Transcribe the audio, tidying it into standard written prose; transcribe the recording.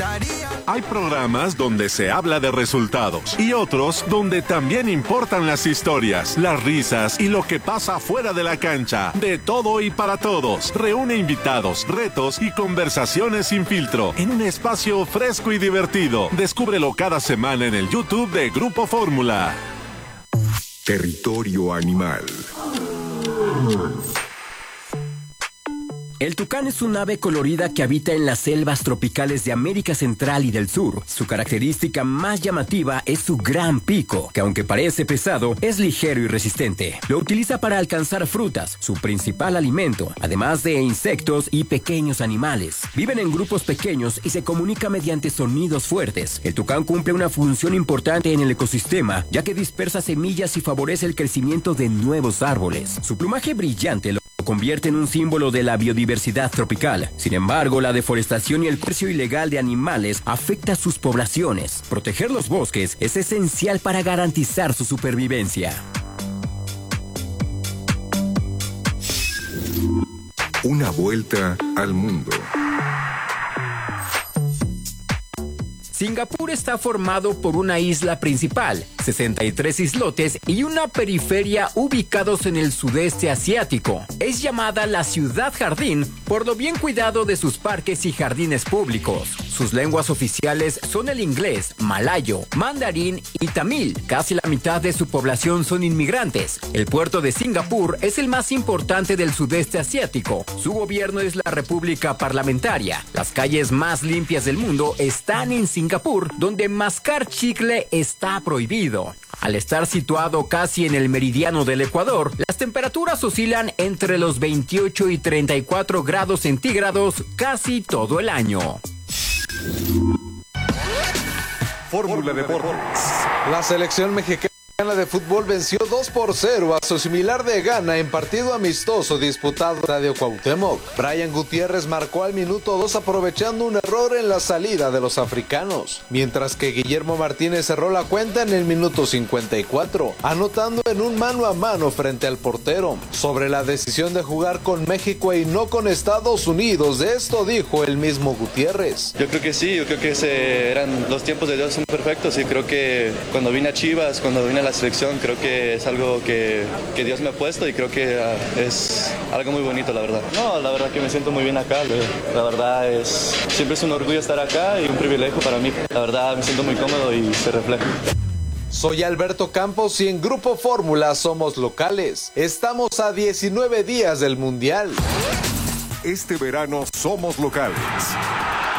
Hay programas donde se habla de resultados y otros donde también importan las historias, las risas y lo que pasa fuera de la cancha. De todo y para todos. Reúne invitados, retos y conversaciones sin filtro en un espacio fresco y divertido. Descúbrelo cada semana en el YouTube de Grupo Fórmula. Territorio Animal. El tucán es un ave colorida que habita en las selvas tropicales de América Central y del Sur. Su característica más llamativa es su gran pico, que aunque parece pesado, es ligero y resistente. Lo utiliza para alcanzar frutas, su principal alimento, además de insectos y pequeños animales. Viven en grupos pequeños y se comunica mediante sonidos fuertes. El tucán cumple una función importante en el ecosistema, ya que dispersa semillas y favorece el crecimiento de nuevos árboles. Su plumaje brillante lo convierte en un símbolo de la biodiversidad tropical. Sin embargo, la deforestación y el comercio ilegal de animales afecta a sus poblaciones. Proteger los bosques es esencial para garantizar su supervivencia. Una vuelta al mundo. Singapur está formado por una isla principal, 63 islotes y una periferia ubicados en el sudeste asiático. Es llamada la ciudad jardín por lo bien cuidado de sus parques y jardines públicos. Sus lenguas oficiales son el inglés, malayo, mandarín y tamil. Casi la mitad de su población son inmigrantes. El puerto de Singapur es el más importante del sudeste asiático. Su gobierno es la República Parlamentaria. Las calles más limpias del mundo están en Singapur, donde mascar chicle está prohibido. Al estar situado casi en el meridiano del Ecuador, las temperaturas oscilan entre los 28 y 34 grados centígrados casi todo el año. Fórmula Deportes. La selección mexicana de fútbol venció 2-0 a su similar de Ghana en partido amistoso disputado en el Estadio Cuauhtémoc. Brian Gutiérrez marcó al minuto 2 aprovechando un error en la salida de los africanos, mientras que Guillermo Martínez cerró la cuenta en el minuto 54, anotando en un mano a mano frente al portero. Sobre la decisión de jugar con México y no con Estados Unidos, de esto dijo el mismo Gutiérrez. Yo creo que sí, yo creo que eran los tiempos de Dios son perfectos y creo que cuando vine a Chivas, cuando vine a la selección, creo que es algo que Dios me ha puesto y creo que es algo muy bonito, la verdad. No, la verdad que me siento muy bien acá, la verdad siempre es un orgullo estar acá y un privilegio para mí. La verdad me siento muy cómodo y se refleja. Soy Alberto Campos y en Grupo Fórmula somos locales. Estamos a 19 días del Mundial. Este verano somos locales.